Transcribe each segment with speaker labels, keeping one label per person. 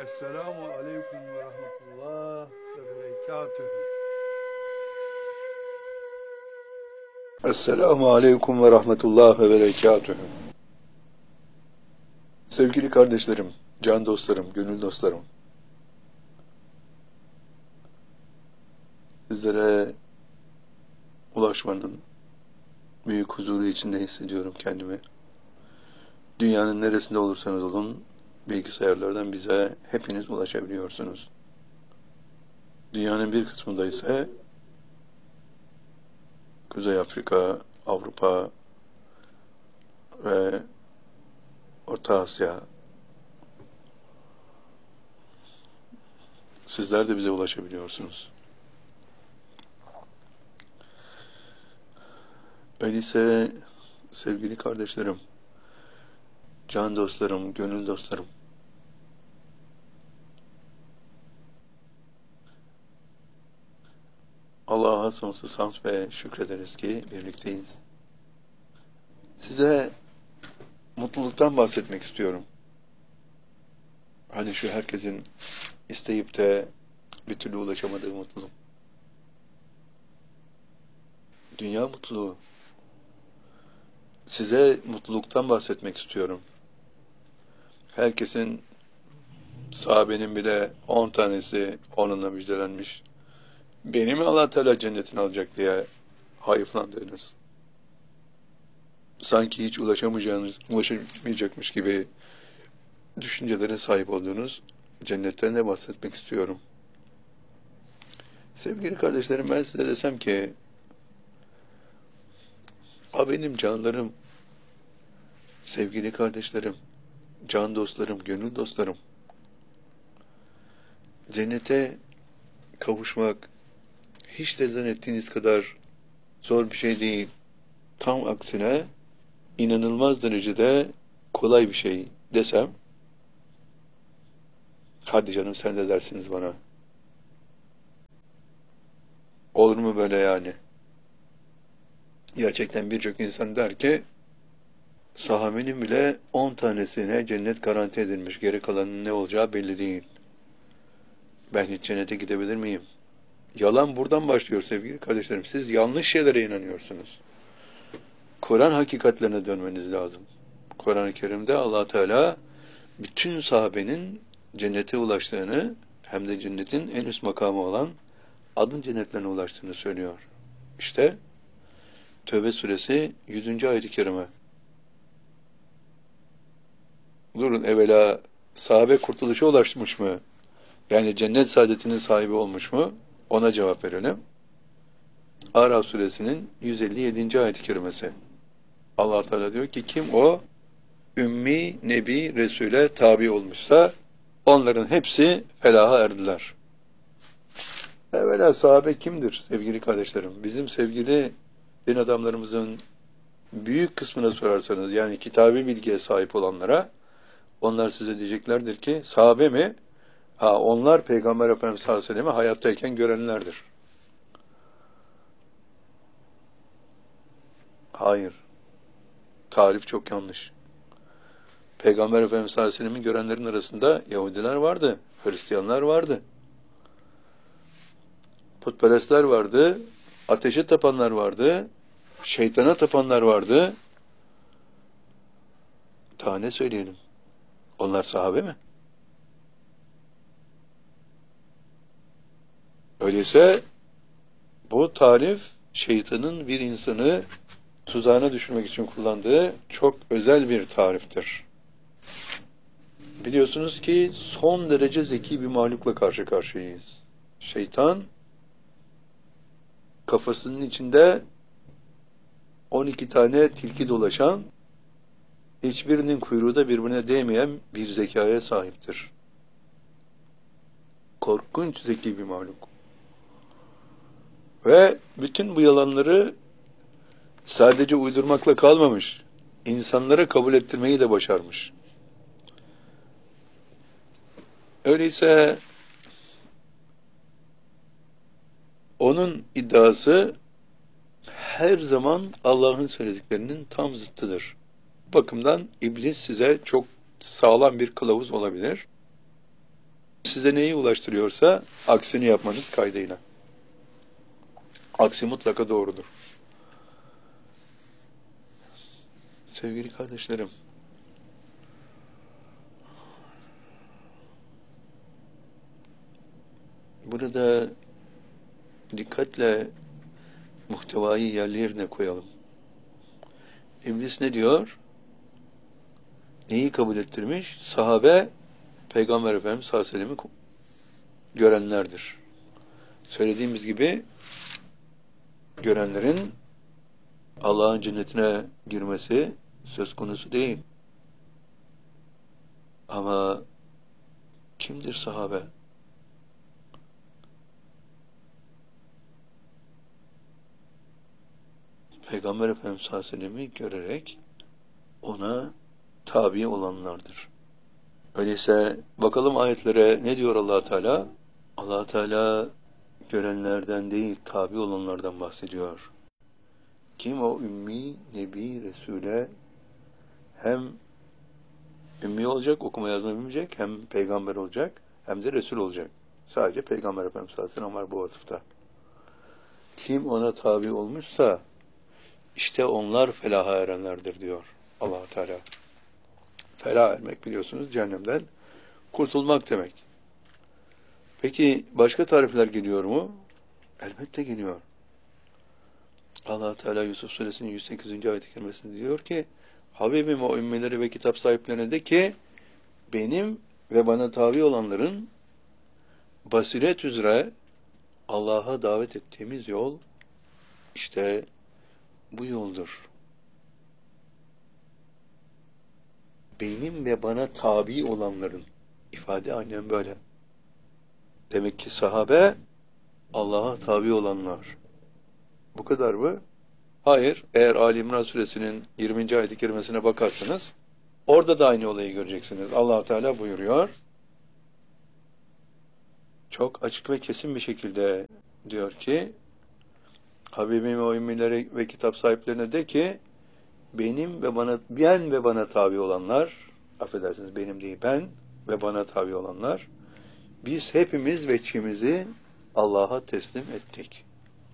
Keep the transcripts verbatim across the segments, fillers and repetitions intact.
Speaker 1: Esselamu Aleyküm ve Rahmetullah ve Berekatühü. Esselamu Aleyküm ve Rahmetullah ve Berekatühü. Sevgili kardeşlerim, can dostlarım, gönül dostlarım. Sizlere ulaşmanın büyük huzuru içinde hissediyorum kendimi. Dünyanın neresinde olursanız olun, bilgisayarlardan bize hepiniz ulaşabiliyorsunuz. Dünyanın bir kısmında ise Kuzey Afrika, Avrupa ve Orta Asya. Sizler de bize ulaşabiliyorsunuz. Öyleyse sevgili kardeşlerim, can dostlarım, gönül dostlarım, Allah'a sonsuz hamd ve şükrederiz ki birlikteyiz. Size mutluluktan bahsetmek istiyorum. Hani şu herkesin isteyip de bir türlü ulaşamadığı mutluluk. Dünya mutluluğu. Size mutluluktan bahsetmek istiyorum. Herkesin, sahabenin bile on tanesi onunla müjdelenmiş. Beni mi Allah Teala cennetine alacak diye hayıflandığınız, sanki hiç ulaşamayacağınız, ulaşamayacakmış gibi düşüncelere sahip olduğunuz cennetten de bahsetmek istiyorum. Sevgili kardeşlerim, ben size desem ki, a benim canlarım, sevgili kardeşlerim, can dostlarım, gönül dostlarım, cennete kavuşmak hiç de zannettiğiniz kadar zor bir şey değil. Tam aksine inanılmaz derecede kolay bir şey desem, hadi canım sen de dersiniz bana. Olur mu böyle yani? Gerçekten birçok insan der ki, sahabenin bile on tanesine cennet garanti edilmiş, geri kalanın ne olacağı belli değil. Ben hiç cennete gidebilir miyim? Yalan buradan başlıyor sevgili kardeşlerim. Siz yanlış şeylere inanıyorsunuz. Kur'an hakikatlerine dönmeniz lazım. Kur'an-ı Kerim'de Allah Teala bütün sahabenin cennete ulaştığını, hem de cennetin en üst makamı olan adın cennetlerine ulaştığını söylüyor. İşte Tövbe suresi yüzüncü ayet-i kerime. Durun, evvela sahabe kurtuluşa ulaşmış mı? Yani cennet saadetinin sahibi olmuş mu? Ona cevap verelim. Araf suresinin yüz elli yedinci ayet-i kerimesi. Allah Teala diyor ki, kim o ümmi, nebi, Resul'e tabi olmuşsa onların hepsi felaha erdiler. Evvela sahabe kimdir sevgili kardeşlerim? Bizim sevgili din adamlarımızın büyük kısmına sorarsanız, yani kitabi bilgiye sahip olanlara, onlar size diyeceklerdir ki, sahabe mi? Ha, onlar Peygamber Efendimiz sallallahu aleyhi ve sellem'i hayattayken görenlerdir. Hayır. Tarif çok yanlış. Peygamber Efendimiz sallallahu aleyhi ve sellem'i görenlerin arasında Yahudiler vardı, Hristiyanlar vardı, putperestler vardı, ateşe tapanlar vardı, şeytana tapanlar vardı. Daha ne söyleyelim? Onlar sahabe mi? Öyleyse bu tarif şeytanın bir insanı tuzağına düşürmek için kullandığı çok özel bir tariftir. Biliyorsunuz ki son derece zeki bir mahlukla karşı karşıyayız. Şeytan kafasının içinde on iki tane tilki dolaşan, hiçbirinin kuyruğu da birbirine değmeyen bir zekaya sahiptir. Korkunç zeki bir mahluk. Ve bütün bu yalanları sadece uydurmakla kalmamış, insanlara kabul ettirmeyi de başarmış. Öyleyse onun iddiası her zaman Allah'ın söylediklerinin tam zıttıdır. Bu bakımdan iblis size çok sağlam bir kılavuz olabilir. size neyi ulaştırıyorsa aksini yapmanız kaydıyla. Aksi mutlaka doğrudur. Sevgili kardeşlerim, burada dikkatle muhtevayı yerli yerine koyalım. İblis ne diyor? Neyi kabul ettirmiş? Sahabe, Peygamber Efendimiz sallallahu aleyhi ve sellem'i görenlerdir. Söylediğimiz gibi görenlerin Allah'ın cennetine girmesi söz konusu değil. Ama kimdir sahabe? Peygamber Efendimiz sallallahu aleyhi ve sellem'i görerek ona tabi olanlardır. Öyleyse bakalım ayetlere ne diyor Allah Teala? Allah Teala görenlerden değil, tabi olanlardan bahsediyor. Kim o ümmi, nebi, resule hem ümmi olacak, okuma yazma bilmeyecek, hem peygamber olacak, hem de resul olacak. Sadece Peygamber Efendimiz sallallahu aleyhi ve sellem var bu vasıfta. Kim ona tabi olmuşsa işte onlar felaha erenlerdir diyor Allah Teala. Felah ermek biliyorsunuz cehennemden kurtulmak demek. Peki başka tarifler geliyor mu? Elbette geliyor. Allah Teala Yusuf Suresinin yüz sekizinci ayet-i kerimesinde diyor ki, Habibim o ümmeleri ve kitap sahiplerine de ki, benim ve bana tabi olanların basiret üzere Allah'a davet ettiğimiz yol işte bu yoldur. Benim ve bana tabi olanların ifade aynen böyle. Demek ki sahabe Allah'a tabi olanlar. Bu kadar mı? Hayır. Eğer Ali İmran Suresinin yirminci ayet-i kerimesine bakarsanız orada da aynı olayı göreceksiniz. Allah Teala buyuruyor. Çok açık ve kesin bir şekilde diyor ki, Habibim o ümmileri ve kitap sahiplerine de ki, benim ve bana, ben ve bana tabi olanlar, affedersiniz benim değil ben ve bana tabi olanlar, biz hepimiz veçhimizi Allah'a teslim ettik.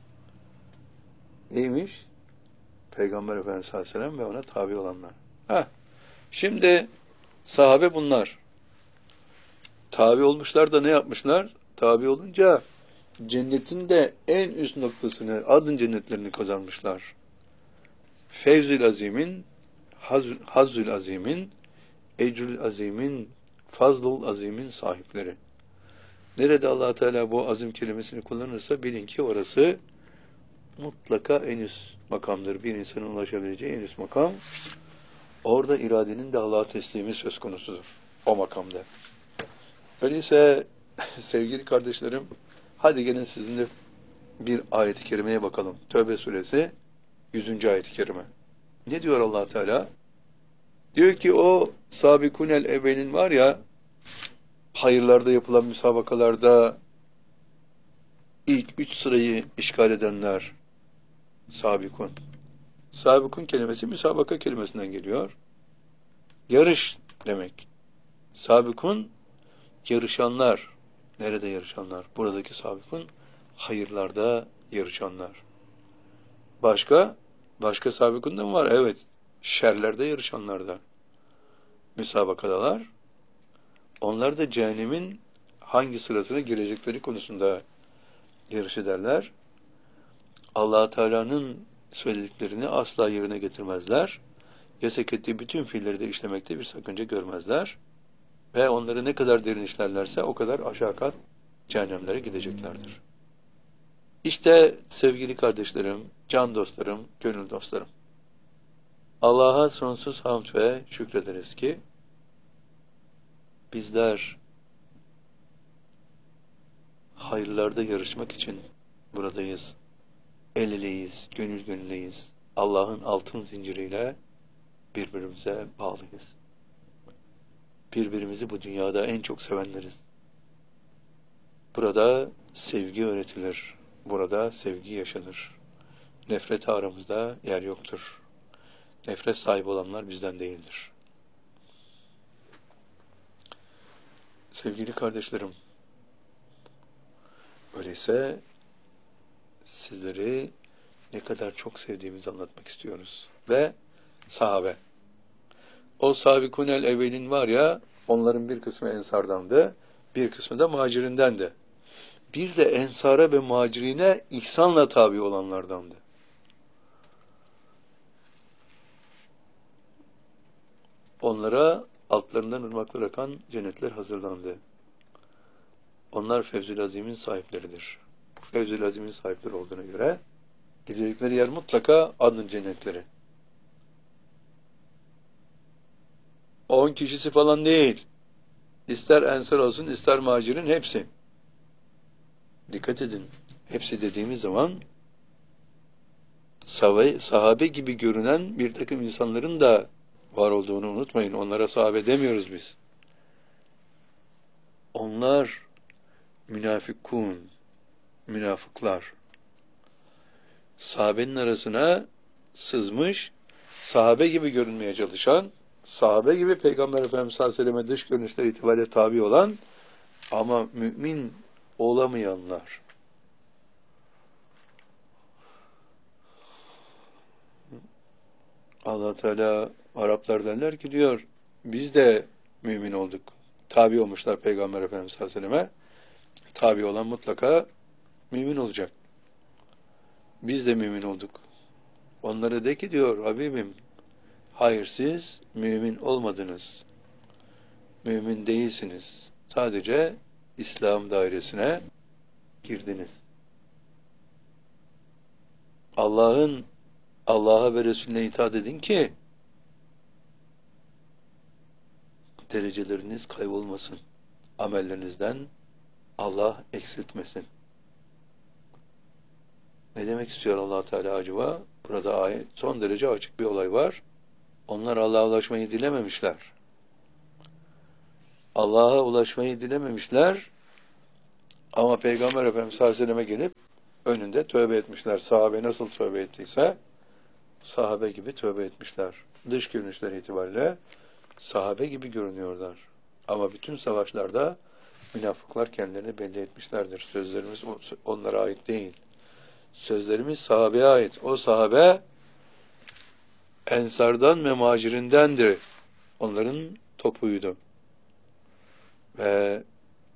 Speaker 1: Neymiş? Peygamber Efendimiz sallallahu aleyhi ve sellem ve ona tabi olanlar. Heh. Şimdi sahabe bunlar. Tabi olmuşlar da ne yapmışlar? Tabi olunca cennetin de en üst noktasını, adın cennetlerini kazanmışlar. Fevzül azimin, haz, hazzül azimin, ecrül azimin, fazlul azimin sahipleri. Nerede Allah Teala bu azim kelimesini kullanırsa bilin ki orası mutlaka en üst makamdır. Bir insanın ulaşabileceği en üst makam. Orada iradenin de Allah'a teslimi söz konusudur. O makamda. Öyleyse sevgili kardeşlerim, hadi gelin sizinle bir ayet-i kerimeye bakalım. Tövbe suresi yüzüncü ayet-i kerime. Ne diyor Allah Teala? Diyor ki o sabikunel evvelin var ya, hayırlarda yapılan müsabakalarda ilk üç sırayı işgal edenler sabikun. Sabikun kelimesi müsabaka kelimesinden geliyor. Yarış demek. Sabikun yarışanlar. Nerede yarışanlar? Buradaki sabikun hayırlarda yarışanlar. Başka? Başka sabikun da mı var? Evet. Şerlerde yarışanlarda. Müsabakadalar. Onlar da cehennemin hangi sırasına girecekleri konusunda yarış ederler. Allah Teala'nın söylediklerini asla yerine getirmezler. Yasak ettiği bütün fiilleri de işlemekte bir sakınca görmezler. Ve onları ne kadar derin işlerlerse o kadar aşağı kat cehennemlere gideceklerdir. İşte sevgili kardeşlerim, can dostlarım, gönül dostlarım. Allah'a sonsuz hamd ve şükrederiz ki bizler hayırlarda yarışmak için buradayız. El eleyiz, gönül gönüleyiz. Allah'ın altın zinciriyle birbirimize bağlıyız. Birbirimizi bu dünyada en çok sevenleriz. Burada sevgi öğretilir. Burada sevgi yaşanır. Nefret aramızda yer yoktur. Nefret sahibi olanlar bizden değildir. Sevgili kardeşlerim, Öyleyse sizleri ne kadar çok sevdiğimizi anlatmak istiyoruz. Ve sahabe. O sabikunel evvelin var ya, onların bir kısmı ensardandı, bir kısmı da muhacirindendi. Bir de ensara ve muhacirine ihsanla tabi olanlardandı. Onlara altlarından ırmaklar akan cennetler hazırlandı. Onlar Fevzül Azim'in sahipleridir. Fevzül Azim'in sahipleri olduğuna göre gidecekleri yer mutlaka adın cennetleri. On kişisi falan değil. İster ensar olsun, ister muhacirin hepsi. Dikkat edin. Hepsi dediğimiz zaman sahabe, sahabe gibi görünen bir takım insanların da var olduğunu unutmayın. Onlara sahabe demiyoruz biz. Onlar münafıkun, münafıklar. Sahabenin arasına sızmış, sahabe gibi görünmeye çalışan, sahabe gibi Peygamber Efendimiz sallallahu aleyhi ve selleme dış görünüşler itibariyle tabi olan ama mümin olamayanlar. Allah Teala Araplar derler ki diyor, biz de mümin olduk. Tabi olmuşlar Peygamber Efendimiz sallallahu aleyhi ve selleme. Tabi olan mutlaka mümin olacak. Biz de mümin olduk. Onlara de ki diyor Habibim, hayır siz mümin olmadınız. Mümin değilsiniz. Sadece İslam dairesine girdiniz. Allah'ın Allah'a ve Resulüne itaat edin ki dereceleriniz kaybolmasın. Amellerinizden Allah eksiltmesin. Ne demek istiyor Allah Teala acaba? Burada ayet son derece açık bir olay var. Onlar Allah'a ulaşmayı dilememişler. Allah'a ulaşmayı dilememişler. Ama Peygamber Efendimiz sallallahu aleyhi ve selleme gelip önünde tövbe etmişler. Sahabe nasıl tövbe ettiyse sahabe gibi tövbe etmişler. Dış görünüşleri itibariyle sahabe gibi görünüyorlar. Ama bütün savaşlarda münafıklar kendilerini belli etmişlerdir. Sözlerimiz onlara ait değil. Sözlerimiz sahabeye ait. O sahabe ensardan ve muhacirindendir. Onların topuydu. Ve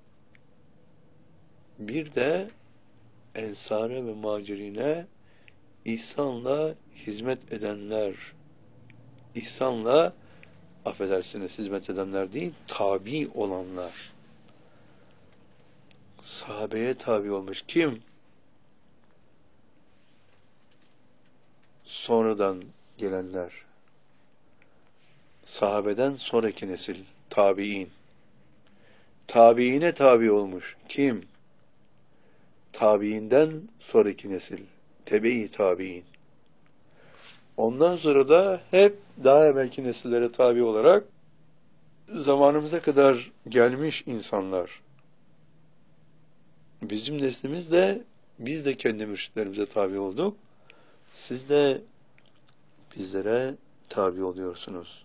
Speaker 1: bir de ensara ve muhacirine ihsanla hizmet edenler, ihsanla affedersiniz hizmet edenler değil, tabi olanlar. Sahabeye tabi olmuş. Kim? Sonradan gelenler. Sahabeden sonraki nesil, tabi'in. Tabi'ine tabi olmuş. Kim? Tabi'inden sonraki nesil, tebe-i tabi'in. Ondan sonra da hep daha evvelki nesillere tabi olarak zamanımıza kadar gelmiş insanlar. Bizim neslimiz de biz de kendi mürşitlerimize tabi olduk. Siz de bizlere tabi oluyorsunuz.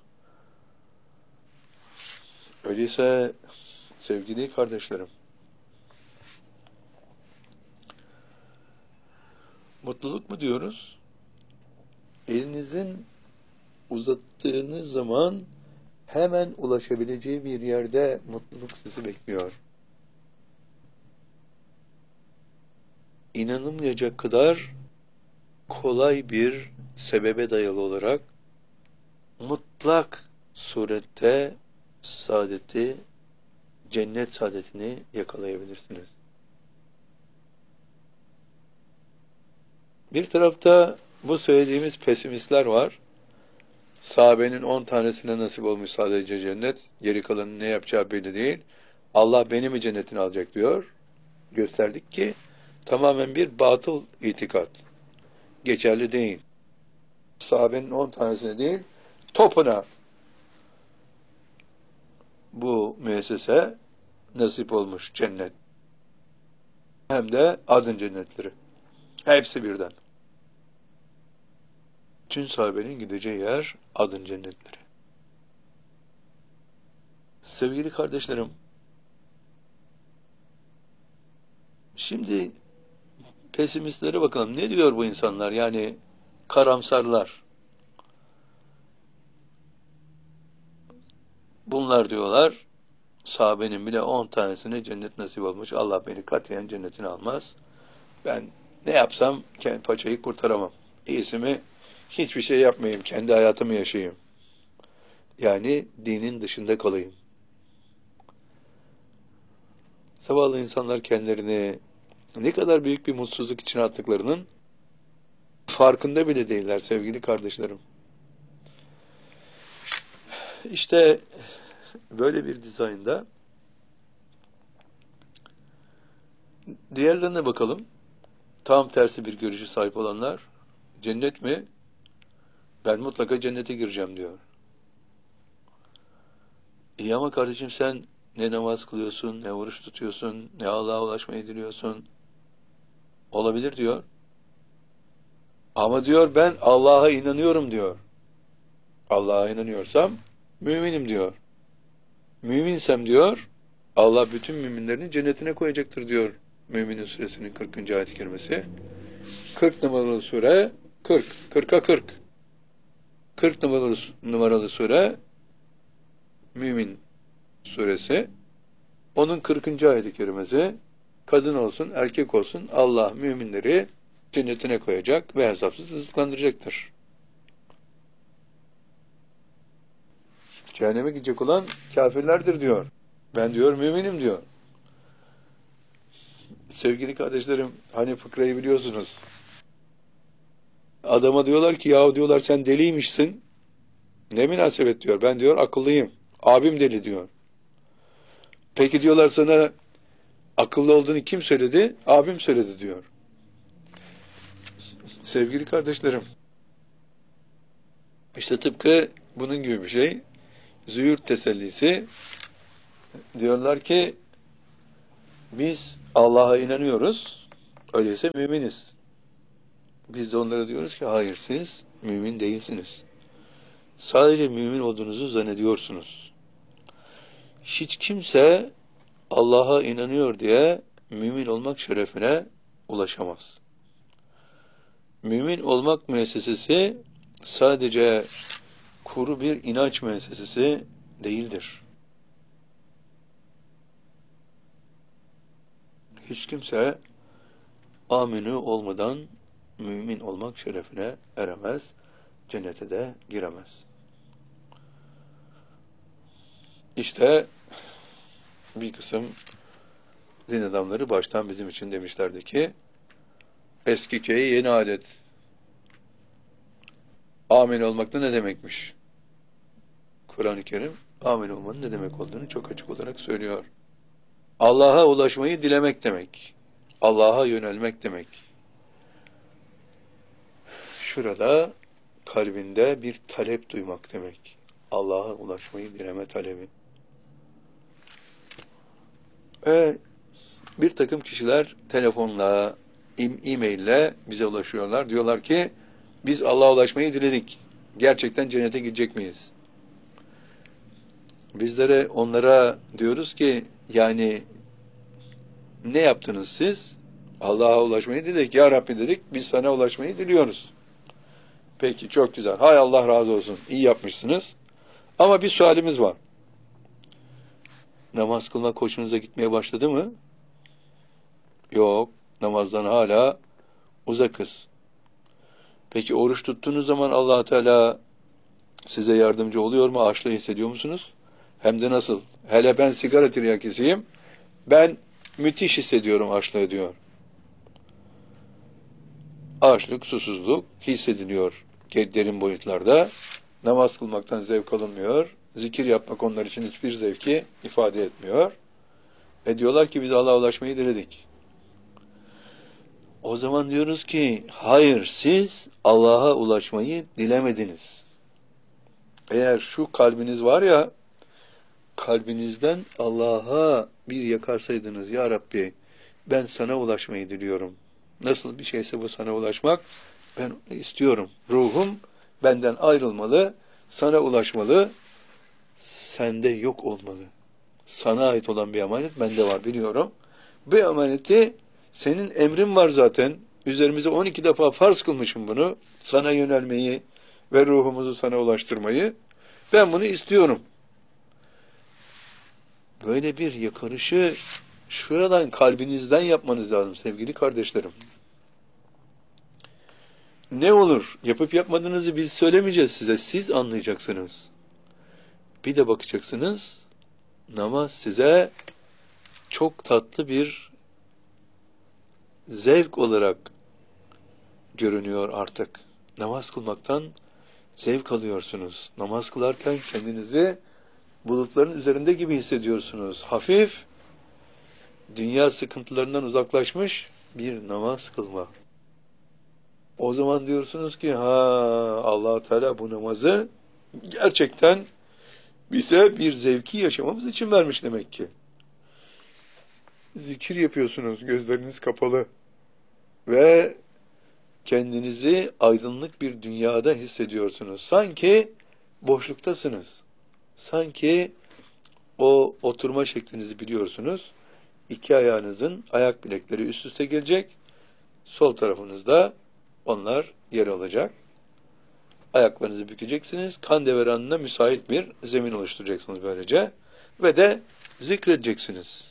Speaker 1: Öyleyse sevgili kardeşlerim, mutluluk mu diyoruz? Elinizin uzattığınız zaman hemen ulaşabileceği bir yerde mutluluk sizi bekliyor. İnanılmayacak kadar kolay bir sebebe dayalı olarak mutlak surette saadeti, cennet saadetini yakalayabilirsiniz. Bir tarafta bu söylediğimiz pesimistler var. Sahabenin on tanesine nasip olmuş sadece cennet, geri kalanın ne yapacağı belli değil. Allah beni mi cennetine alacak diyor. Gösterdik ki tamamen bir batıl itikat. Geçerli değil. Sahabenin on tanesine değil, topuna bu müessese nasip olmuş cennet. Hem de adın cennetleri. Hepsi birden. Tüm sahabenin gideceği yer adın cennetleri. Sevgili kardeşlerim, Şimdi pesimistlere bakalım. Ne diyor bu insanlar? Yani karamsarlar. Bunlar diyorlar, sahabenin bile on tanesine cennet nasip olmuş. Allah beni katiyen cennetine almaz. Ben ne yapsam kendi paçayı kurtaramam. İyisi mi hiçbir şey yapmayayım, kendi hayatımı yaşayayım. Yani dinin dışında kalayım. Zavallı insanlar kendilerini ne kadar büyük bir mutsuzluk içine attıklarının farkında bile değiller sevgili kardeşlerim. İşte böyle bir dizaynda diğerlerine bakalım. Tam tersi bir görüşe sahip olanlar, cennet mi? Ben mutlaka cennete gireceğim diyor. İyi ama kardeşim sen ne namaz kılıyorsun, ne oruç tutuyorsun, ne Allah'a ulaşmayı diliyorsun. Olabilir diyor. Ama diyor ben Allah'a inanıyorum diyor. Allah'a inanıyorsam müminim diyor. Müminsem diyor Allah bütün müminlerini cennetine koyacaktır diyor. Müminin suresinin kırkıncı ayet-i kerimesi. kırk numaralı sure kırk. kırka kırk. kırk numaralı, numaralı sure Mümin suresi. Onun kırkıncı ayet-i kerimesi kadın olsun erkek olsun Allah müminleri cennetine koyacak ve hesapsız rızıklandıracaktır. Cehenneme gidecek olan kafirlerdir diyor. Ben diyor müminim diyor. Sevgili kardeşlerim hani fıkrayı biliyorsunuz. Adama diyorlar ki yahu diyorlar sen deliymişsin. Ne münasebet diyor. Ben diyor akıllıyım. Abim deli diyor. Peki diyorlar sana akıllı olduğunu kim söyledi? Abim söyledi diyor. Sevgili kardeşlerim işte tıpkı bunun gibi bir şey. Züğürt tesellisi diyorlar ki biz Allah'a inanıyoruz. Öyleyse müminiz. Biz de onlara diyoruz ki hayır siz mümin değilsiniz. Sadece mümin olduğunuzu zannediyorsunuz. Hiç kimse Allah'a inanıyor diye mümin olmak şerefine ulaşamaz. Mümin olmak müessesesi sadece kuru bir inanç müessesesi değildir. Hiç kimse aminu olmadan mümin olmak şerefine eremez, cennete de giremez. İşte bir kısım din adamları baştan bizim için demişlerdi ki eski köye yeni adet. Amin olmak da ne demekmiş? Kur'an-ı Kerim amin olmanın ne demek olduğunu çok açık olarak söylüyor. Allah'a ulaşmayı dilemek demek. Allah'a yönelmek demek. Şurada kalbinde bir talep duymak demek. Allah'a ulaşmayı dileme talebi. Ve bir takım kişiler telefonla, e-maille bize ulaşıyorlar. Diyorlar ki biz Allah'a ulaşmayı diledik. Gerçekten cennete gidecek miyiz? Bizlere onlara diyoruz ki yani ne yaptınız siz? Allah'a ulaşmayı diledik. Ya Rabbi dedik biz sana ulaşmayı diliyoruz. Peki çok güzel. Hay Allah razı olsun. İyi yapmışsınız. Ama bir sualimiz var. Namaz kılmak hoşunuza gitmeye başladı mı? Yok. Namazdan hala uzakız. Peki oruç tuttuğunuz zaman Allah Teala size yardımcı oluyor mu? Açlığı hissediyor musunuz? Hem de nasıl? Hele ben sigara tiryakisiyim. Ben müthiş hissediyorum açlığı diyor. Açlık, susuzluk hissediliyor derin boyutlarda. Namaz kılmaktan zevk alınmıyor. Zikir yapmak onlar için hiçbir zevki ifade etmiyor. Ve diyorlar ki biz Allah'a ulaşmayı diledik. O zaman diyoruz ki hayır siz Allah'a ulaşmayı dilemediniz. Eğer şu kalbiniz var ya kalbinizden Allah'a bir yakarsaydınız ya Rabbi ben sana ulaşmayı diliyorum. Nasıl bir şeyse bu sana ulaşmak ben istiyorum. Ruhum benden ayrılmalı, sana ulaşmalı, sende yok olmalı. Sana ait olan bir emanet bende var biliyorum. Bu emaneti Senin emrin var zaten. Üzerimize on iki defa farz kılmışım bunu. Sana yönelmeyi ve ruhumuzu sana ulaştırmayı. Ben bunu istiyorum. Böyle bir yakarışı şuradan, kalbinizden yapmanız lazım sevgili kardeşlerim. Ne olur? Yapıp yapmadığınızı biz söylemeyeceğiz size. Siz anlayacaksınız. Bir de bakacaksınız, namaz size çok tatlı bir zevk olarak görünüyor artık. Namaz kılmaktan zevk alıyorsunuz. Namaz kılarken kendinizi bulutların üzerinde gibi hissediyorsunuz. Hafif, dünya sıkıntılarından uzaklaşmış bir namaz kılma. O zaman diyorsunuz ki, ha Allah Teala bu namazı gerçekten bize bir zevki yaşamamız için vermiş demek ki. Zikir yapıyorsunuz, gözleriniz kapalı ve kendinizi aydınlık bir dünyada hissediyorsunuz. Sanki boşluktasınız. Sanki o oturma şeklinizi biliyorsunuz. İki ayağınızın ayak bilekleri üst üste gelecek. Sol tarafınızda onlar yer alacak. Ayaklarınızı bükeceksiniz. Kan devranına müsait bir zemin oluşturacaksınız böylece. Ve de zikredeceksiniz.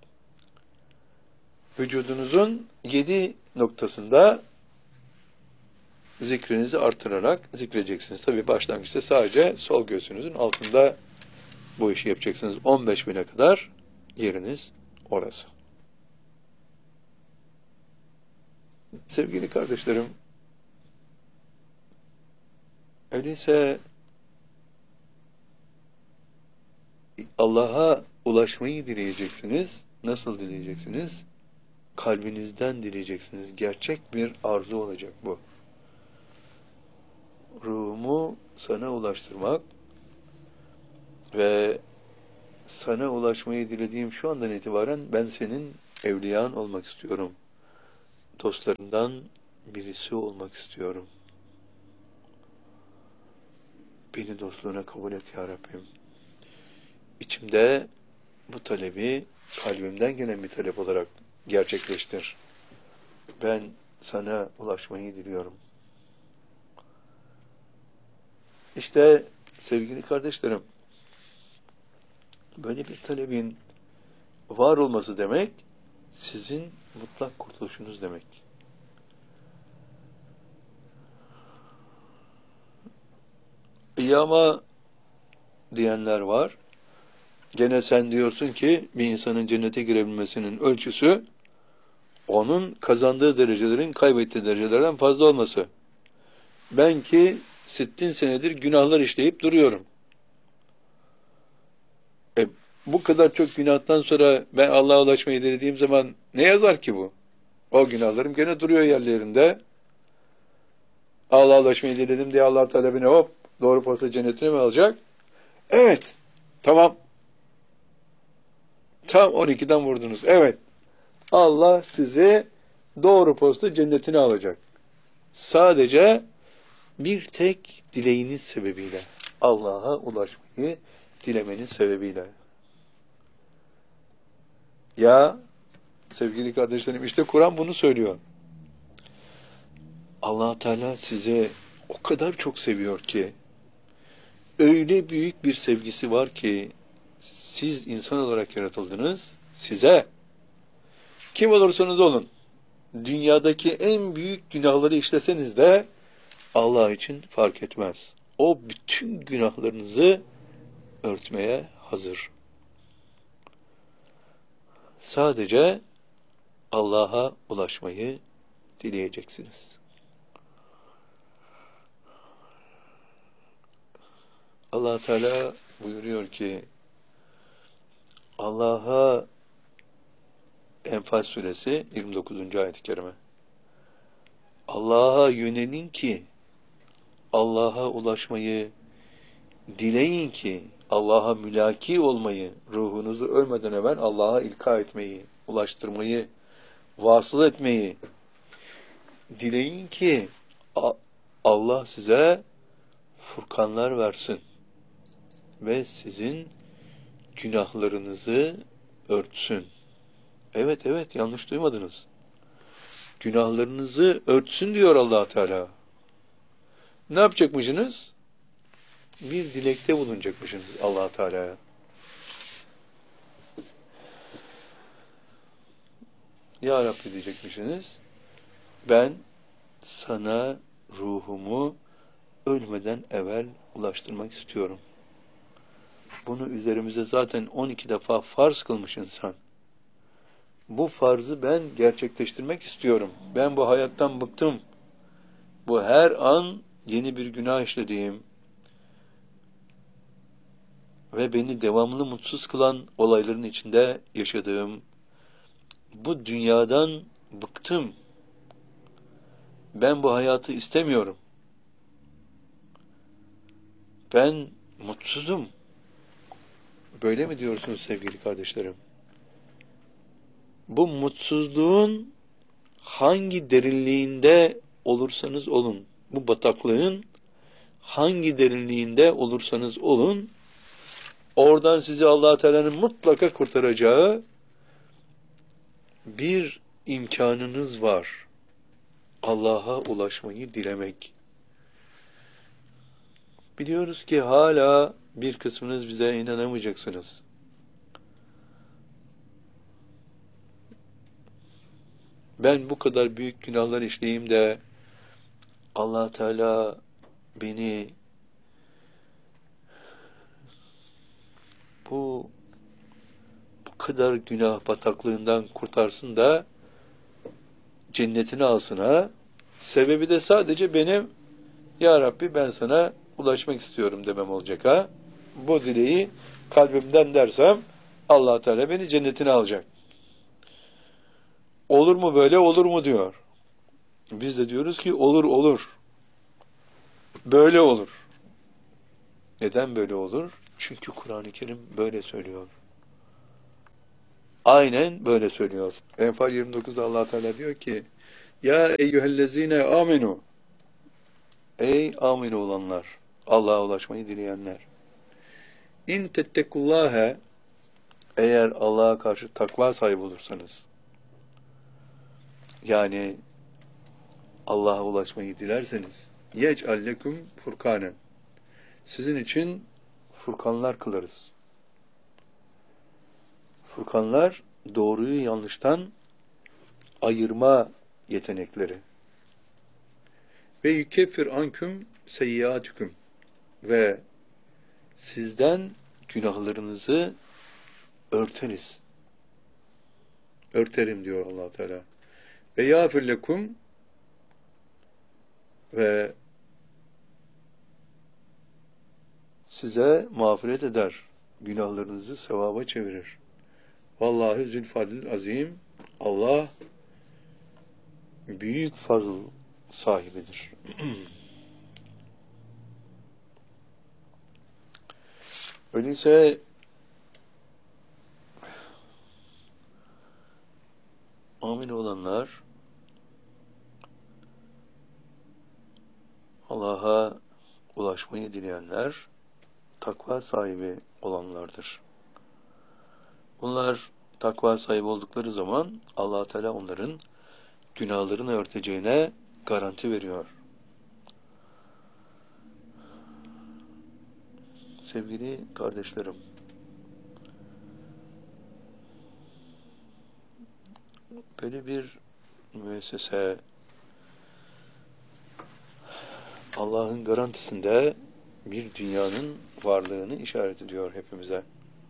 Speaker 1: Vücudunuzun yedi noktasında zikrinizi artırarak zikredeceksiniz. Tabii başlangıçta sadece sol göğsünüzün altında bu işi yapacaksınız. on beş bine kadar yeriniz orası. Sevgili kardeşlerim, öyleyse Allah'a ulaşmayı dileyeceksiniz. Nasıl dileyeceksiniz? Kalbinizden dileyeceksiniz. Gerçek bir arzu olacak bu. Ruhumu sana ulaştırmak ve sana ulaşmayı dilediğim şu andan itibaren ben senin evliyan olmak istiyorum. Dostlarından birisi olmak istiyorum. Beni dostluğuna kabul et ya Rabbim. İçimde bu talebi kalbimden gelen bir talep olarak gerçekleştir. Ben sana ulaşmayı diliyorum. İşte sevgili kardeşlerim, böyle bir talebin var olması demek, sizin mutlak kurtuluşunuz demek. İyi ama diyenler var. Gene sen diyorsun ki bir insanın cennete girebilmesinin ölçüsü onun kazandığı derecelerin kaybettiği derecelerden fazla olması. Ben ki sittin senedir günahlar işleyip duruyorum. E, bu kadar çok günahtan sonra ben Allah'a ulaşmayı dilediğim zaman ne yazar ki bu? O günahlarım gene duruyor yerlerinde. Allah'a ulaşmayı diledim diye Allah talebine hop doğru posta cennetine mi alacak? Evet. Tamam. Tam on ikiden vurdunuz. Evet. Allah sizi doğru posta cennetine alacak. Sadece bir tek dileğiniz sebebiyle. Allah'a ulaşmayı dilemeniz sebebiyle. Ya sevgili kardeşlerim, işte Kur'an bunu söylüyor. Allah Teala size o kadar çok seviyor ki, öyle büyük bir sevgisi var ki, siz insan olarak yaratıldınız, size kim olursanız olun, dünyadaki en büyük günahları işleseniz de Allah için fark etmez. O bütün günahlarınızı örtmeye hazır. Sadece Allah'a ulaşmayı dileyeceksiniz. Allah Teala buyuruyor ki, Allah'a Enfal suresi yirmi dokuzuncu ayet-i kerime. Allah'a yönelin ki, Allah'a ulaşmayı dileyin ki, Allah'a mülaki olmayı, ruhunuzu ölmeden evvel Allah'a ilka etmeyi, ulaştırmayı, vasıl etmeyi dileyin ki Allah size furkanlar versin ve sizin günahlarınızı örtsün. Evet, evet, yanlış duymadınız. günahlarınızı örtsün diyor Allah Teala. Ne yapacakmışsınız? Bir dilekte bulunacakmışsınız Allah Teala'ya. Ya Rabbi diyecekmişsiniz, ben sana ruhumu ölmeden evvel ulaştırmak istiyorum. Bunu üzerimize zaten on iki defa farz kılmış insan. Bu farzı ben gerçekleştirmek istiyorum. Ben bu hayattan bıktım. Bu her an yeni bir günah işlediğim ve beni devamlı mutsuz kılan olayların içinde yaşadığım bu dünyadan bıktım. Ben bu hayatı istemiyorum. Ben mutsuzum. Böyle mi diyorsunuz sevgili kardeşlerim? Bu mutsuzluğun hangi derinliğinde olursanız olun, bu bataklığın hangi derinliğinde olursanız olun, oradan sizi Allah Teala'nın mutlaka kurtaracağı bir imkanınız var. Allah'a ulaşmayı dilemek. Biliyoruz ki hala bir kısmınız bize inanamayacaksınız. Ben bu kadar büyük günahlar işleyeyim de Allah Teala beni bu bu kadar günah bataklığından kurtarsın da cennetini alsın ha. Sebebi de sadece benim Ya Rabbi ben sana ulaşmak istiyorum demem olacak ha. Bu dileği kalbimden dersem Allah Teala beni cennetine alacak. Olur mu böyle, olur mu diyor. Biz de diyoruz ki olur olur. Böyle olur. Neden böyle olur? Çünkü Kur'an-ı Kerim böyle söylüyor. Aynen böyle söylüyor. Enfal yirmi dokuzda Allah Teala diyor ki: Ya eyyühellezine amenu. Ey amin olanlar, Allah'a ulaşmayı dileyenler. İn tettekullâhe, eğer Allah'a karşı takva sahibi olursanız, yani Allah'a ulaşmayı dilerseniz, yec'al lekum furkanen, sizin için furkanlar kılarız. Furkanlar, doğruyu yanlıştan ayırma yetenekleri. Ve yükeffir anküm seyyiatüküm, ve sizden günahlarınızı örteriz. Örterim diyor Allah Teala. Ve yâfir lekum, ve size mağfiret eder. Günahlarınızı sevaba çevirir. Vallahi zülfadil azim. Allah büyük fazıl sahibidir. Öyleyse amin olanlar Allah'a ulaşmayı dileyenler takva sahibi olanlardır. Bunlar takva sahibi oldukları zaman Allah Teala onların günahlarını örteceğine garanti veriyor. Sevgili kardeşlerim, böyle bir müessese Allah'ın garantisinde bir dünyanın varlığını işaret ediyor hepimize.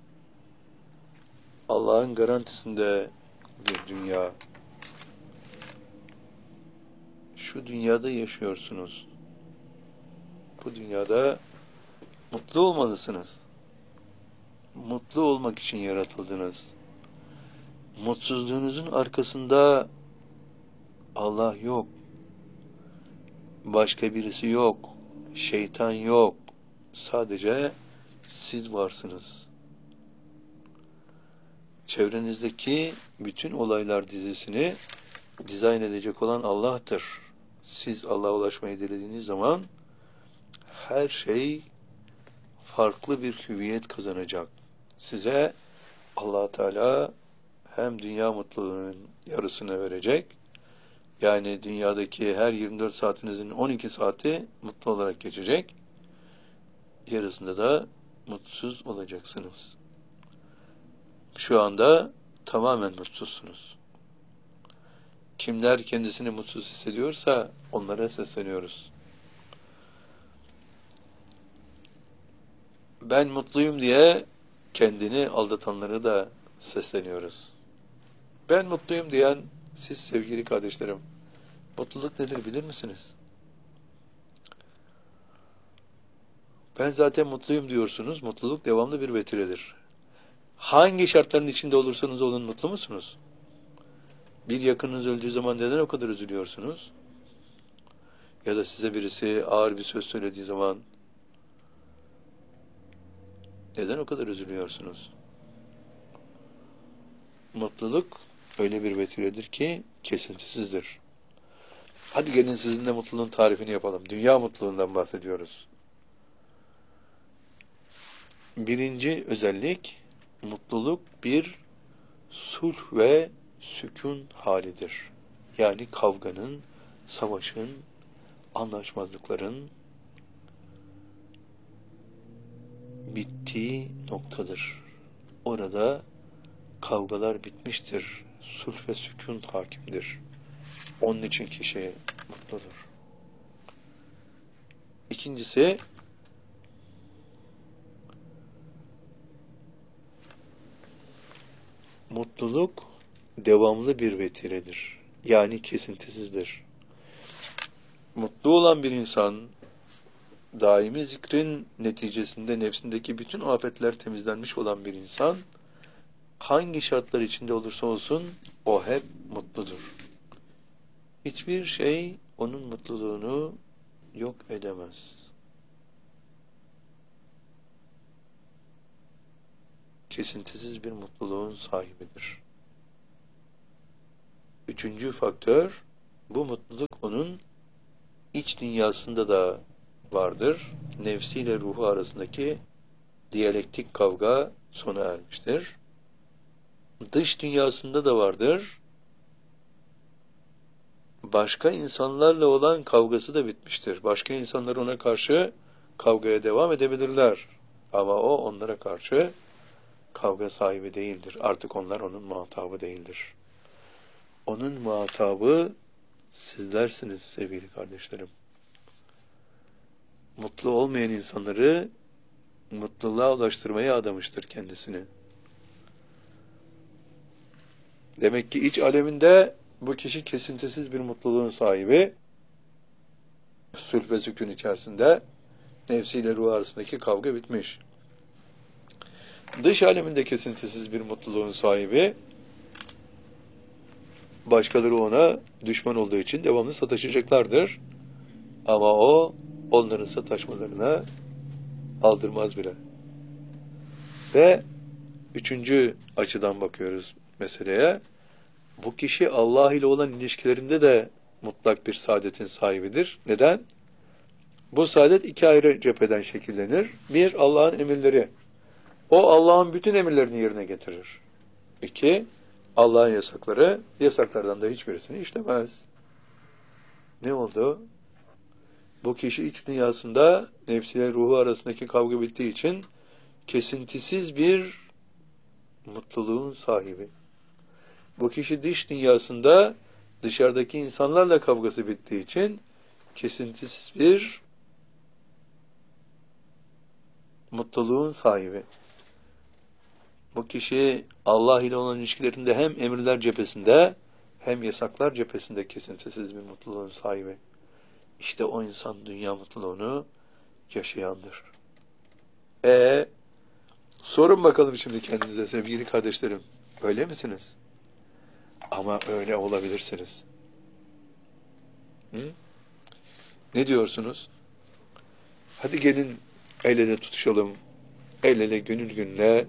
Speaker 1: Allah'ın garantisinde bir dünya. Şu dünyada yaşıyorsunuz. Bu dünyada mutlu olmalısınız. Mutlu olmak için yaratıldınız. Mutsuzluğunuzun arkasında Allah yok. Başka birisi yok. Şeytan yok. Sadece siz varsınız. Çevrenizdeki bütün olaylar dizisini dizayn edecek olan Allah'tır. Siz Allah'a ulaşmayı dilediğiniz zaman her şey farklı bir hüviyet kazanacak. Size Allah Teala hem dünya mutluluğunun yarısını verecek, Yani dünyadaki her yirmi dört saatinizin on iki saati mutlu olarak geçecek. Yarısında da mutsuz olacaksınız. Şu anda tamamen mutsuzsunuz. Kimler kendisini mutsuz hissediyorsa onlara sesleniyoruz. Ben mutluyum diye kendini aldatanlara da sesleniyoruz. Ben mutluyum diyen siz sevgili kardeşlerim, mutluluk nedir bilir misiniz? Ben zaten mutluyum diyorsunuz, mutluluk devamlı bir vetiredir. Hangi şartların içinde olursanız olun mutlu musunuz? Bir yakınınız öldüğü zaman neden o kadar üzülüyorsunuz? Ya da size birisi ağır bir söz söylediği zaman neden o kadar üzülüyorsunuz? Mutluluk öyle bir vetiredir ki kesintisizdir. Hadi gelin sizinle mutluluğun tarifini yapalım. Dünya mutluluğundan bahsediyoruz. Birinci özellik, mutluluk bir sulh ve sükun halidir. Yani kavganın, savaşın, anlaşmazlıkların bittiği noktadır. Orada kavgalar bitmiştir. Sulh ve sükun hakimdir. Onun için kişi mutludur. İkincisi, mutluluk devamlı bir vetiredir. Yani kesintisizdir. Mutlu olan bir insan, daimi zikrin neticesinde nefsindeki bütün afetler temizlenmiş olan bir insan, hangi şartlar içinde olursa olsun o hep mutludur. Hiçbir şey onun mutluluğunu yok edemez. Kesintisiz bir mutluluğun sahibidir. Üçüncü faktör, bu mutluluk onun iç dünyasında da vardır. Nefsiyle ruhu arasındaki diyalektik kavga sona ermiştir. Dış dünyasında da vardır. Başka insanlarla olan kavgası da bitmiştir. Başka insanlar ona karşı kavgaya devam edebilirler. Ama o onlara karşı kavga sahibi değildir. Artık onlar onun muhatabı değildir. Onun muhatabı sizlersiniz sevgili kardeşlerim. Mutlu olmayan insanları mutluluğa ulaştırmaya adamıştır kendisini. Demek ki iç aleminde bu kişi kesintisiz bir mutluluğun sahibi. Sülh ve sükun içerisinde nefsiyle ruh arasındaki kavga bitmiş. Dış aleminde kesintisiz bir mutluluğun sahibi. Başkaları ona düşman olduğu için devamlı sataşacaklardır. Ama o onların sataşmalarına aldırmaz bile. Ve üçüncü açıdan bakıyoruz meseleye. Bu kişi Allah ile olan ilişkilerinde de mutlak bir saadetin sahibidir. Neden? Bu saadet iki ayrı cepheden şekillenir. Bir, Allah'ın emirleri. O Allah'ın bütün emirlerini yerine getirir. İki, Allah'ın yasakları, yasaklardan da hiçbirisini işlemez. Ne oldu? Bu kişi iç dünyasında nefsiyle ruhu arasındaki kavga bittiği için kesintisiz bir mutluluğun sahibi. Bu kişi dış dünyasında dışarıdaki insanlarla kavgası bittiği için kesintisiz bir mutluluğun sahibi. Bu kişi Allah ile olan ilişkilerinde hem emirler cephesinde hem yasaklar cephesinde kesintisiz bir mutluluğun sahibi. İşte o insan dünya mutluluğunu yaşayandır. E sorun bakalım şimdi kendinize sevgili kardeşlerim. Öyle misiniz? Ama öyle olabilirsiniz. Hı? Ne diyorsunuz? Hadi gelin el ele tutuşalım. El ele gönül gönüle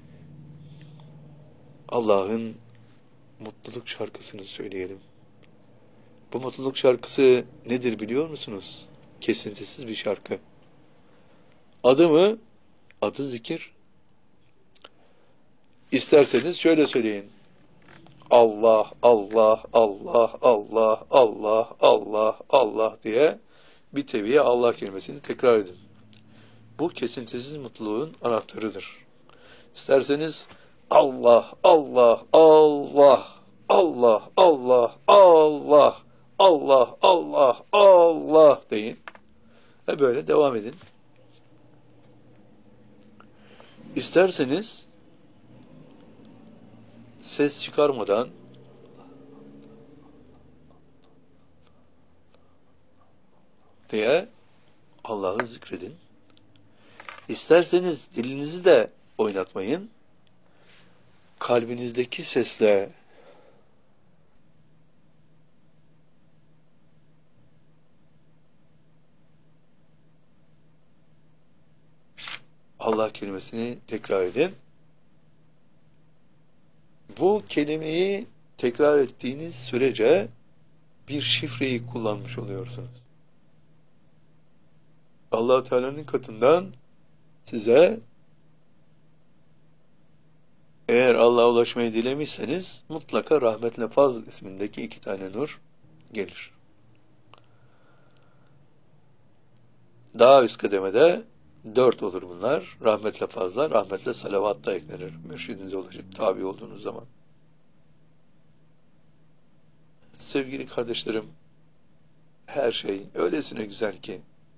Speaker 1: Allah'ın mutluluk şarkısını söyleyelim. Bu mutluluk şarkısı nedir biliyor musunuz? Kesintisiz bir şarkı. Adı mı? Adı zikir. İsterseniz şöyle söyleyin. Allah, Allah, Allah, Allah, Allah, Allah, Allah diye bir teviye Allah kelimesini tekrar edin. Bu kesintisiz mutluluğun anahtarıdır. İsterseniz Allah, Allah, Allah, Allah, Allah, Allah, Allah, Allah, Allah deyin. Ve böyle devam edin. İsterseniz ses çıkarmadan diye Allah'ı zikredin. İsterseniz dilinizi de oynatmayın. Kalbinizdeki sesle Allah kelimesini tekrar edin. Bu kelimeyi tekrar ettiğiniz sürece bir şifreyi kullanmış oluyorsunuz. Allah Teala'nın katından size, eğer Allah'a ulaşmayı dilemişseniz, mutlaka rahmetle fazl ismindeki iki tane nur gelir. Daha üst kademede dört olur bunlar. Rahmetle fazla, rahmetle salavat da eklenir. Mürşidinize ulaşıp tabi olduğunuz zaman. Sevgili kardeşlerim, her şey öylesine güzel ki,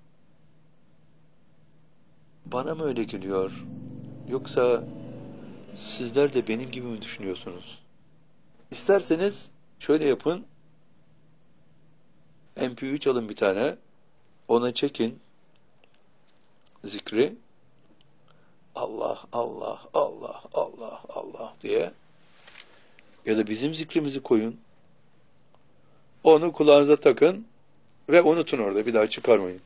Speaker 1: bana mı öyle geliyor, yoksa sizler de benim gibi mi düşünüyorsunuz? İsterseniz şöyle yapın, M P üç alın bir tane, ona çekin zikri, Allah, Allah, Allah, Allah, Allah diye, ya da bizim zikrimizi koyun, onu kulağınıza takın ve unutun orada, bir daha çıkarmayın.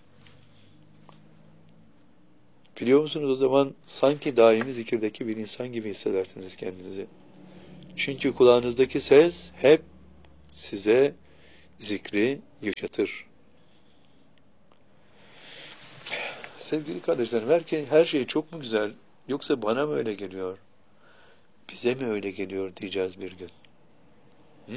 Speaker 1: Biliyor musunuz, o zaman sanki daimi zikirdeki bir insan gibi hissedersiniz kendinizi. Çünkü kulağınızdaki ses hep size zikri yaşatır. Sevgili kardeşlerim, belki her şey çok mu güzel, yoksa bana mı öyle geliyor, bize mi öyle geliyor diyeceğiz bir gün. Hı?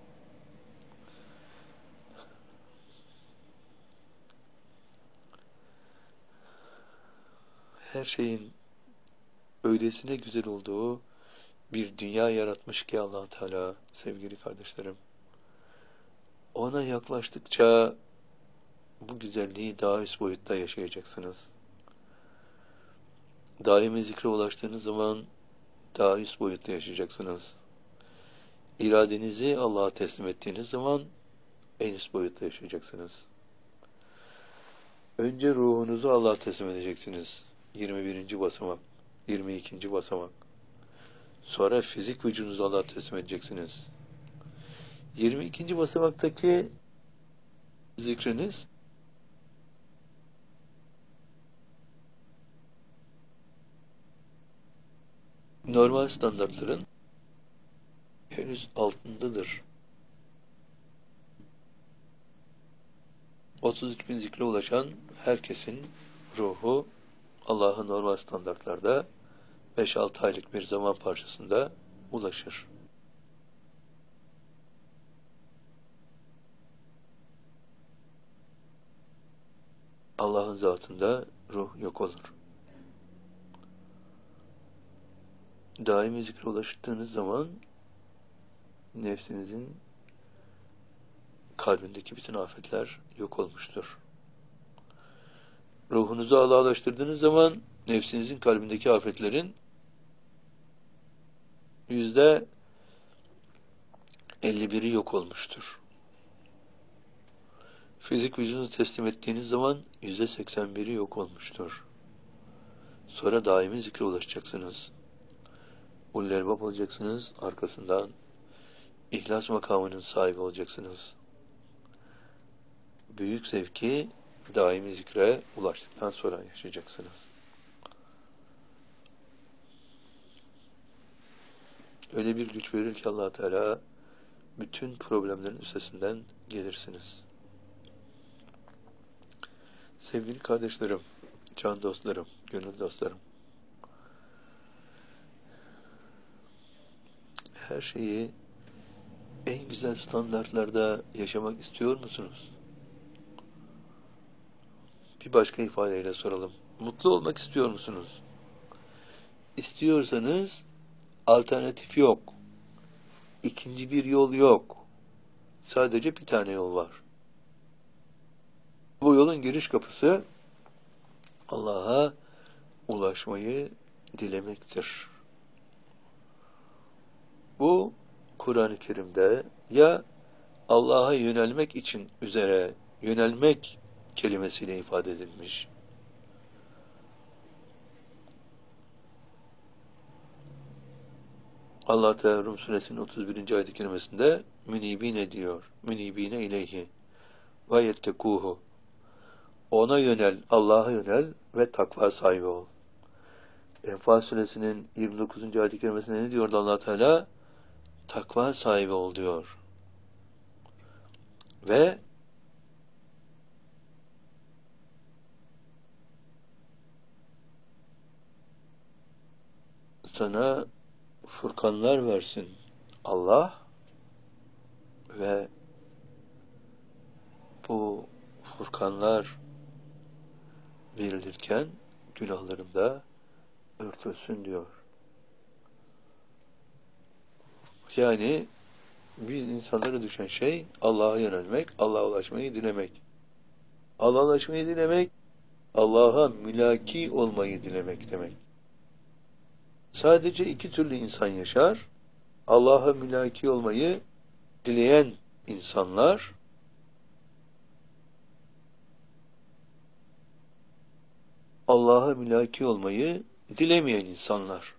Speaker 1: Her şeyin öylesine güzel olduğu bir dünya yaratmış ki Allah Teala, sevgili kardeşlerim. Ona yaklaştıkça bu güzelliği daha üst boyutta yaşayacaksınız. Daimi zikre ulaştığınız zaman daha üst boyutta yaşayacaksınız. İradenizi Allah'a teslim ettiğiniz zaman en üst boyutta yaşayacaksınız. Önce ruhunuzu Allah'a teslim edeceksiniz. yirmi birinci basamak, yirmi ikinci basamak. Sonra fizik vücudunuzu Allah'a teslim edeceksiniz. yirmi ikinci basamaktaki zikriniz normal standartların henüz altındadır. otuz üç bin zikre ulaşan herkesin ruhu Allah'ın normal standartlarda beş altı aylık bir zaman parçasında ulaşır. Allah'ın zatında ruh yok olur. Daimi zikre ulaştığınız zaman nefsinizin kalbindeki bütün afetler yok olmuştur. Ruhunuzu Allah'a ulaştırdığınız zaman nefsinizin kalbindeki afetlerin yüzde elli biri yok olmuştur. Fizik vücudunuzu teslim ettiğiniz zaman yüzde seksen biri yok olmuştur. Sonra daimi zikre ulaşacaksınız. Ulul elbab olacaksınız, arkasından İhlas makamının sahibi olacaksınız. Büyük zevki daimi zikre ulaştıktan sonra yaşayacaksınız. Öyle bir güç verir ki Allah Teala, bütün problemlerin üstesinden gelirsiniz. Sevgili kardeşlerim, can dostlarım, gönül dostlarım, her şeyi en güzel standartlarda yaşamak istiyor musunuz? Bir başka ifadeyle soralım. Mutlu olmak istiyor musunuz? İstiyorsanız alternatif yok. İkinci bir yol yok. Sadece bir tane yol var. Bu yolun giriş kapısı Allah'a ulaşmayı dilemektir. Bu Kur'an-ı Kerim'de ya Allah'a yönelmek için üzere yönelmek kelimesiyle ifade edilmiş. Allah Teala Rum suresinin otuz birinci ayet-i kerimesinde münibine diyor. Münibine ileyhi ve yettekuhu. Ona yönel, Allah'a yönel ve takva sahibi ol. Enfal suresinin yirmi dokuzuncu ayet-i kerimesinde ne diyordu Allah Teala? Takva sahibi ol diyor. Ve sana furkanlar versin Allah ve bu furkanlar verilirken günahlarım da örtülsün diyor. Yani biz insanlara düşen şey Allah'a yönelmek, Allah'a ulaşmayı dilemek. Allah'a ulaşmayı dilemek, Allah'a mülaki olmayı dilemek demek. Sadece iki türlü insan yaşar. Allah'a mülaki olmayı dileyen insanlar, Allah'a mülaki olmayı dilemeyen insanlar.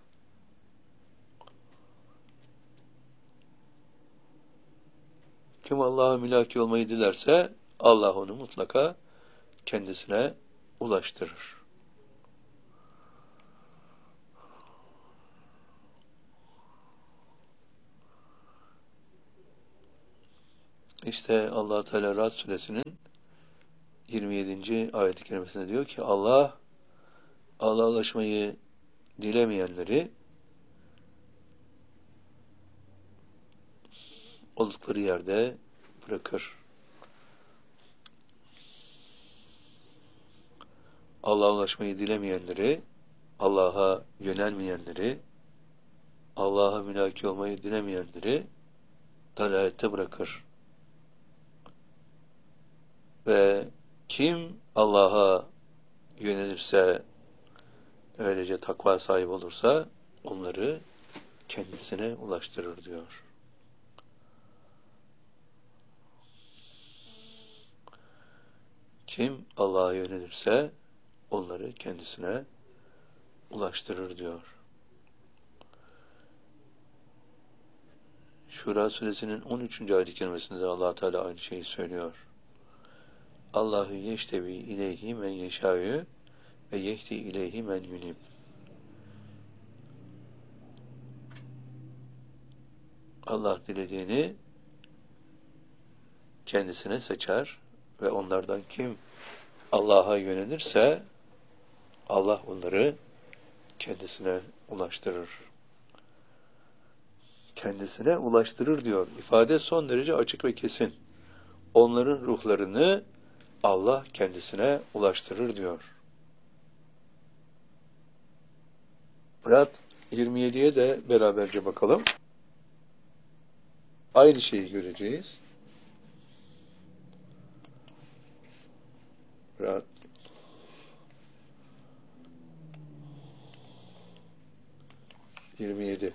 Speaker 1: Kim Allah'a mülaki olmayı dilerse Allah onu mutlaka kendisine ulaştırır. İşte Allah Teala Ra'd suresinin yirmi yedinci ayet-i kerimesinde diyor ki Allah Allah'a ulaşmayı dilemeyenleri oldukları yerde bırakır. Allah'a ulaşmayı dilemeyenleri, Allah'a yönelmeyenleri, Allah'a mülaki olmayı dilemeyenleri dalalette bırakır. Ve kim Allah'a yönelirse, öylece takva sahibi olursa onları kendisine ulaştırır diyor. Kim Allah'a yönelirse onları kendisine ulaştırır diyor. Şura suresinin on üçüncü ayet-i kerimesinde Allah Teala aynı şeyi söylüyor. Allahu yeştevi ileyhi men yeşâ'ü ve yehdi ileyhi men yunib. Allah dilediğini kendisine seçer ve onlardan kim Allah'a yönelirse Allah onları kendisine ulaştırır. Kendisine ulaştırır diyor. İfade son derece açık ve kesin. Onların ruhlarını Allah kendisine ulaştırır diyor. Ra'd yirmi yediye de beraberce bakalım. Aynı şeyi göreceğiz. Ra'd yirmi yedi.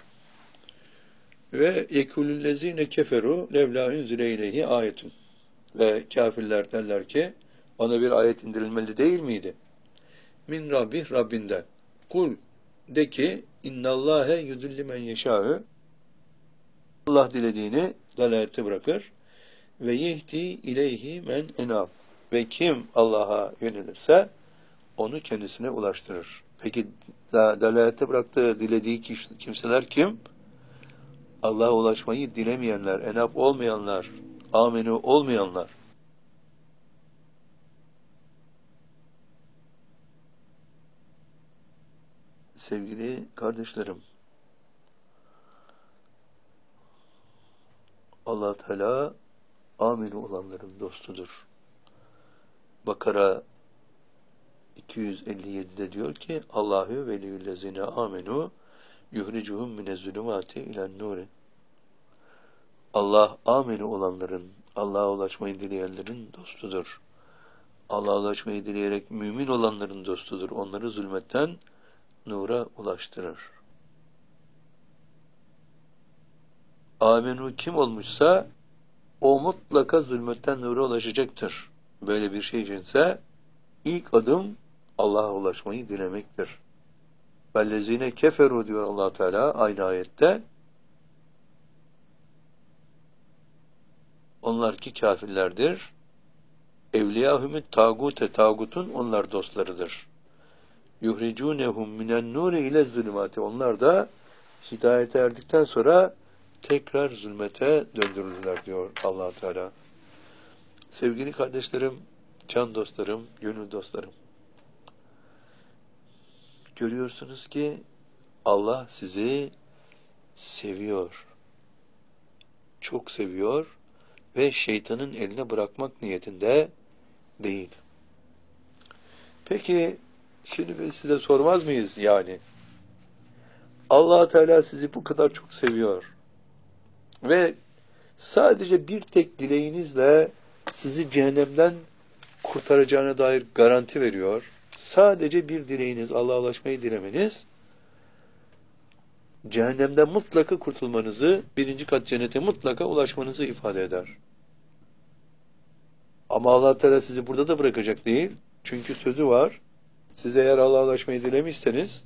Speaker 1: Ve yekulüllezine keferu levla unzile ileyhi ayetun. Ve kafirler derler ki ona bir ayet indirilmeli değil miydi? Min Rabbih Rabbinden. Kul de ki innallâhe yudilli men yeşâ'ü. Allah dilediğini dalalette bırakır. Ve yehdi ileyhi men enab. Ve kim Allah'a yönelirse onu kendisine ulaştırır. Peki dalalette bıraktığı, dilediği kimseler kim? Allah'a ulaşmayı dilemeyenler, enab olmayanlar, amenü olmayanlar. Sevgili kardeşlerim, Allah Teala aminu olanların dostudur. Bakara iki yüz elli yedi'de diyor ki Allahu veliyyüllezine amenu yuhricuhum minezzulumati ilen nuri. Allah aminu olanların, Allah'a ulaşmayı dileyenlerin dostudur. Allah'a ulaşmayı dileyerek mümin olanların dostudur. Onları zulmetten nura ulaştırır. Aminu kim olmuşsa o mutlaka zulmetten nura ulaşacaktır. Böyle bir şey içinse ilk adım Allah'a ulaşmayı dilemektir. Vellezine keferu diyor Allah Teala aynı ayette. Onlar ki kafirlerdir. Evliyahumut tagute, tagutun onlar dostlarıdır. Yuhricunehum minen nuri ile zulümati. Onlar da hidayete erdikten sonra tekrar zulmete döndürülürler diyor Allah Teala. Sevgili kardeşlerim, can dostlarım, gönül dostlarım. Görüyorsunuz ki Allah sizi seviyor. Çok seviyor ve şeytanın eline bırakmak niyetinde değil. Peki şimdi biz size sormaz mıyız yani? Allah Teala sizi bu kadar çok seviyor ve sadece bir tek dileğinizle sizi cehennemden kurtaracağına dair garanti veriyor. Sadece bir dileğiniz, Allah'a ulaşmayı dilemeniz, cehennemden mutlaka kurtulmanızı, birinci kat cennete mutlaka ulaşmanızı ifade eder. Ama Allah Teala sizi burada da bırakacak değil. Çünkü sözü var. Siz eğer Allah'a ulaşmayı dilemişseniz,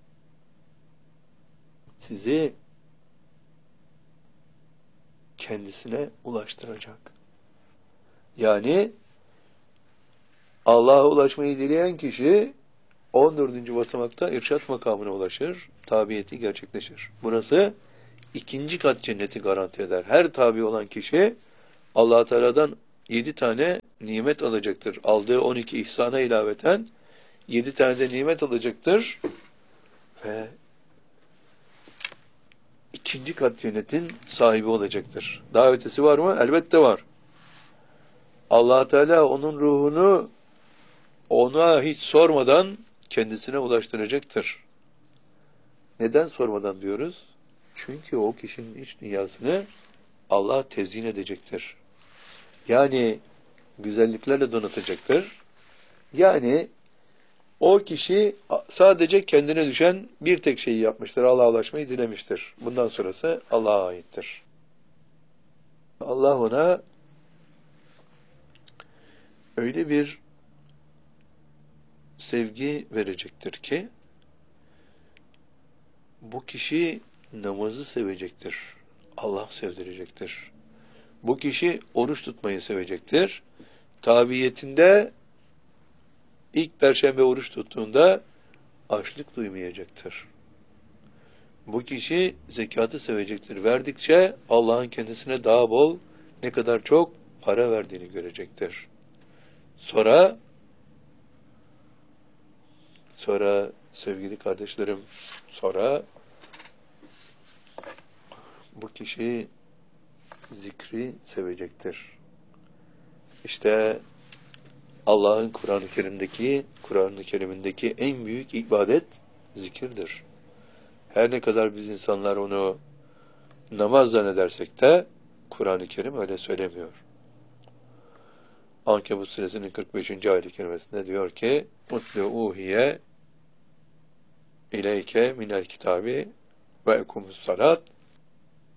Speaker 1: sizi kendisine ulaştıracak. Yani Allah'a ulaşmayı dileyen kişi on dördüncü basamakta irşat makamına ulaşır, tabiyeti gerçekleşir. Burası ikinci kat cenneti garanti eder. Her tabi olan kişi Allah Teala'dan yedi tane nimet alacaktır. Aldığı on iki ihsana ilaveten yedi tane de nimet alacaktır. Ve ikinci kat cennetin sahibi olacaktır. Daha ötesi var mı? Elbette var. Allah Teala onun ruhunu ona hiç sormadan kendisine ulaştıracaktır. Neden sormadan diyoruz? Çünkü o kişinin iç dünyasını Allah tezyin edecektir. Yani güzelliklerle donatacaktır. Yani o kişi sadece kendine düşen bir tek şeyi yapmıştır. Allah'a ulaşmayı dilemiştir. Bundan sonrası Allah'a aittir. Allah ona öyle bir sevgi verecektir ki bu kişi namazı sevecektir. Allah sevdirecektir. Bu kişi oruç tutmayı sevecektir. Tabiyetinde ilk perşembe oruç tuttuğunda açlık duymayacaktır. Bu kişi zekatı sevecektir. Verdikçe Allah'ın kendisine daha bol, ne kadar çok para verdiğini görecektir. Sonra sonra sevgili kardeşlerim, sonra bu kişi zikri sevecektir. İşte Allah'ın Kur'an-ı Kerim'deki, Kur'an-ı Kerim'indeki en büyük ibadet zikirdir. Her ne kadar biz insanlar onu namaz zannedersek de Kur'an-ı Kerim öyle söylemiyor. Ankebut suresinin kırk beşinci ayet-i kerimesinde diyor ki "Utlu uhiye ileyke minel kitabi ve ekumus salat